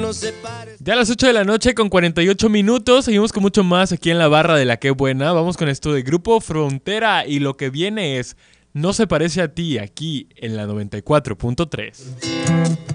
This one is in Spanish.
no se parece. Ya a las 8 de la noche con 48 minutos. Seguimos con mucho más aquí en la barra de La Qué Buena. Vamos con esto de Grupo Frontera. Y lo que viene es No se parece a ti, aquí en la 94.3.